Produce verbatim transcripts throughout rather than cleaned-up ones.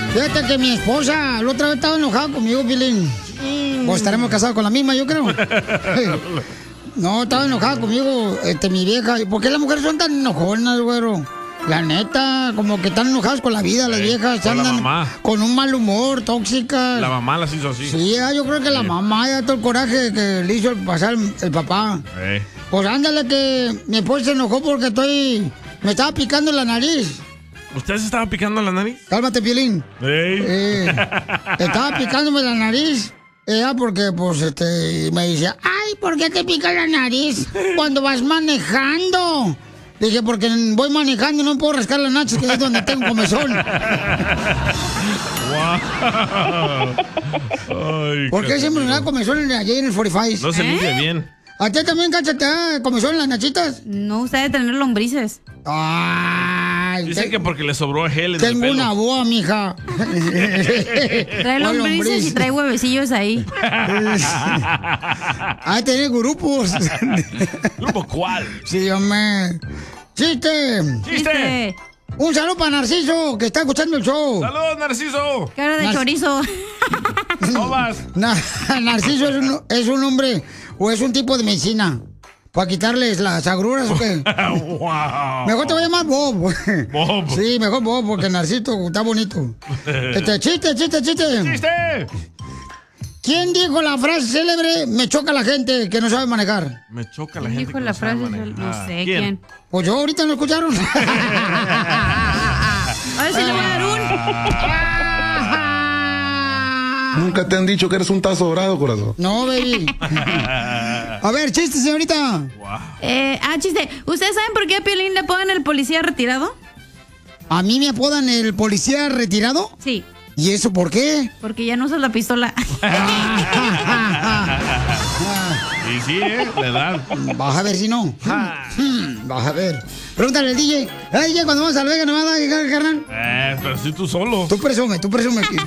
Fíjate que mi esposa la otra vez estaba enojada conmigo, Piolín. Mm. Pues estaremos casados con la misma, yo creo. No, estaba enojada conmigo, este, mi vieja. ¿Por qué las mujeres son tan enojonas, güero? La neta, como que están enojadas con la vida, las viejas. Con andan la mamá. Con un mal humor, tóxicas. La mamá las hizo así. Sí, ya, yo creo que sí. La mamá ya todo el coraje que le hizo pasar el, el papá. Eh. Pues ándale que mi esposa se enojó porque estoy... Me estaba picando la nariz. ¿Usted se estaba picando la nariz? Cálmate, Piolín. Ey. Eh, estaba picándome la nariz. Ella porque, pues, este, me dice, ay, ¿por qué te pica la nariz cuando vas manejando? Dije, porque voy manejando y no puedo rascar las nachas, que es donde tengo comezón. Ay, ¿Por qué siempre me da comezón allí en el cuarenta y cinco? No se ¿Eh? limpia bien. ¿A ti también, Cacha, te da comezón en las nachitas? No, usted debe tener lombrices. Ay, Dice te... que porque le sobró gel en Tengo el pelo. una boa, mija. Trae lombrices y trae huevecillos ahí. Ay, tiene grupos. ¿Grupo cuál? Sí, hombre. ¡Chiste! ¡Chiste! Un saludo para Narciso, que está escuchando el show. ¡Saludos, Narciso! Cara de Nar- chorizo. ¿Cómo vas? Na- Narciso es un, es un hombre o es un tipo de medicina. ¿Para quitarles las agruras o qué? Wow. Mejor te voy a llamar Bob. Bob. Sí, mejor Bob, porque Narciso está bonito. Este, chiste, chiste, chiste. ¡Chiste! ¿Quién dijo la frase célebre, me choca la gente que no sabe manejar? Me choca la ¿Quién gente dijo que la no sabe frase? manejar. No sé, ¿quién? Pues yo ahorita no escucharon. Ahora sí le voy a dar un... Nunca te han dicho que eres un tazo dorado, corazón. No, baby. A ver, chiste, señorita. Wow. Eh, ah, chiste. ¿Ustedes saben por qué a Piolín le apodan el policía retirado? ¿A mí me apodan el policía retirado? Sí, ¿Y eso por qué? porque ya no usas la pistola. Y sí, ¿eh? La edad. Vas a ver si no. Hmm, Vas a ver. Pregúntale al D J. Ay, D J, cuando vamos a la Vega, ¿no me va a dar, carnal? Eh, pero si tú solo. Tú presume, tú presume que...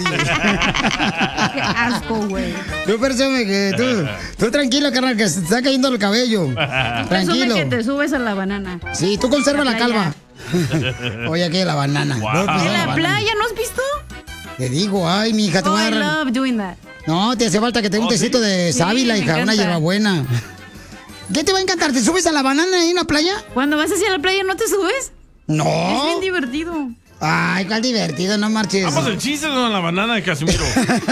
Qué asco, güey. Tú presume que tú... Tú tranquilo, carnal, que se te está cayendo el cabello. Tranquilo. Presume que te subes a la banana. Sí, tú conserva la, La calva. Oye, aquí la banana. Wow. No, pues, ¿En no, la banana. playa no has visto? Te digo, ay, mi hija, te Oh, voy a I dar... love doing that. No, te hace falta que te dé un Oh, ¿sí? tecito de Sí, sábila, me hija, una encanta. hierbabuena. ¿Qué te va a encantar? ¿Te subes a la banana ahí en la playa? Cuando vas hacia la playa, ¿no te subes? No. Es bien divertido. Ay, cuál divertido, no marches. Vamos el chiste de la banana de Casimiro.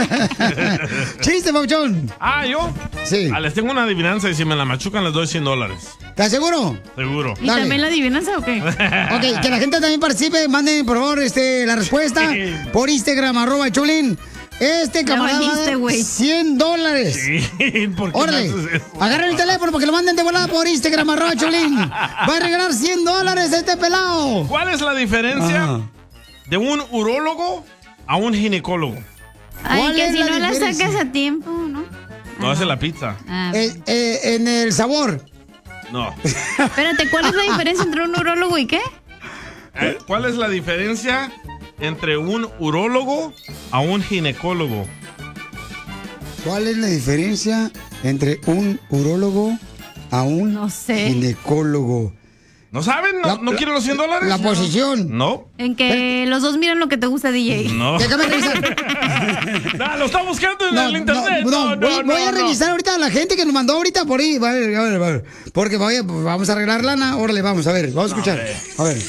Chiste, Pauchón. Ah, ¿yo? Sí. Ah, les tengo una adivinanza y si me la machucan les doy cien dólares. ¿Estás seguro? Seguro. ¿Y Dale. también la adivinanza o qué? Ok, que la gente también participe. Manden, por favor, este, la respuesta Sí. por Instagram, arroba el Chulín. Este camarada va a valiste, dar güey. cien dólares. Sí, ¿por qué me Órale, haces eso? agarren el teléfono porque lo manden de volada por Instagram, arroba Chulín. Va a regalar cien dólares a este pelado. ¿Cuál es la diferencia Ajá. de un urólogo a un ginecólogo? Ay, ¿Cuál que es si la no la diferencia? sacas a tiempo, ¿no? No, hace la pizza. Ah. Eh, eh, en el sabor. No. Espérate, ¿cuál es la diferencia entre un urólogo y qué? Eh, ¿Cuál es la diferencia entre un urólogo a un ginecólogo? ¿Cuál es la diferencia entre un urólogo a un No sé. ginecólogo? ¿No saben? ¿No, La- ¿no la- quieren los cien dólares? La posición. No. En que los dos miran lo que te gusta, D J. No. Déjame revisar. No, lo está buscando en No, el no, internet. no, No, no, voy, voy no, a no. revisar ahorita a la gente que nos mandó ahorita por ahí. A ver, a ver, a ver. Porque voy a- pues, vamos a arreglar lana. Órale, vamos, a ver, vamos a escuchar. A ver.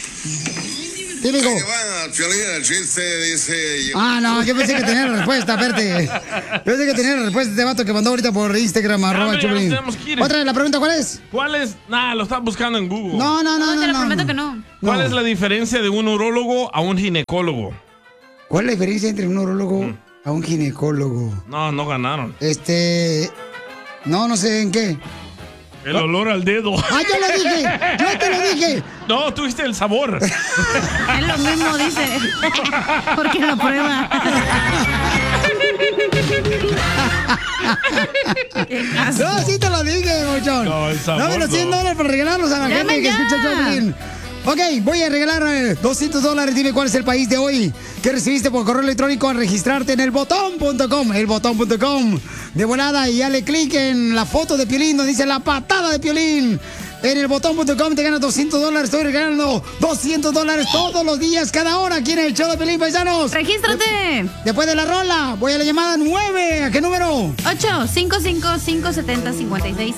Típico. Que va al Piolín, el chiste dice... Ah, no, yo pensé que tenía la respuesta, espérate. Yo pensé que tenía la respuesta de este vato que mandó ahorita por Instagram, arroba hombre, ya Chulín. nos tenemos que ir. Otra vez, la pregunta, ¿cuál es? ¿Cuál es? Nah, lo está buscando en Google. No, no, no, No, no. te lo no, prometo no. que no. ¿Cuál No. es la diferencia de un urólogo a un ginecólogo? ¿Cuál es la diferencia entre un urologo a un ginecólogo? No, no ganaron. Este... No, no sé en qué. El olor al dedo. ¡Ah, yo lo dije! ¡Yo te lo dije! No, tuviste el sabor. Es lo mismo, dice. Porque lo prueba. No, sí te lo dije, mochón. No, el sabor, Dame los cien no. dólares para regalarlos a la Llame gente que ya. escucha Choplin. Ok, voy a regalar eh, doscientos dólares. Dime cuál es el país de hoy que recibiste por correo electrónico al registrarte en el botón punto com. El botón punto com. De volada y dale clic en la foto de Piolín donde dice la patada de Piolín. En el botón punto com te ganas doscientos dólares. Estoy regalando doscientos dólares todos los días, cada hora, aquí en el show de Pelín, paisanos. ¡Regístrate! De- después de la rola, voy a la llamada nueve. ¿A qué número? ocho cinco cinco, cinco siete cero, cinco seis